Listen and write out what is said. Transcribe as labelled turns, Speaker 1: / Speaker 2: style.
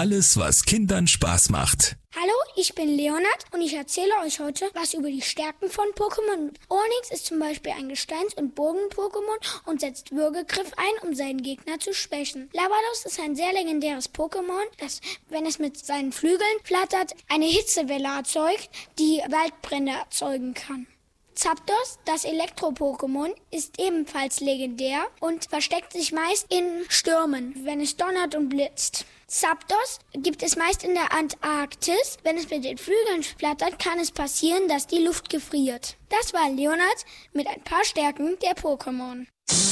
Speaker 1: Alles, was Kindern Spaß macht.
Speaker 2: Hallo, ich bin Leonard und ich erzähle euch heute was über die Stärken von Pokémon. Onyx ist zum Beispiel ein Gesteins- und Bogen-Pokémon und setzt Würgegriff ein, um seinen Gegner zu schwächen. Lavados ist ein sehr legendäres Pokémon, das, wenn es mit seinen Flügeln flattert, eine Hitzewelle erzeugt, die Waldbrände erzeugen kann. Zapdos, das Elektro-Pokémon, ist ebenfalls legendär und versteckt sich meist in Stürmen, wenn es donnert und blitzt. Zapdos gibt es meist in der Antarktis. Wenn es mit den Flügeln flattert, kann es passieren, dass die Luft gefriert. Das war Leonard mit ein paar Stärken der Pokémon.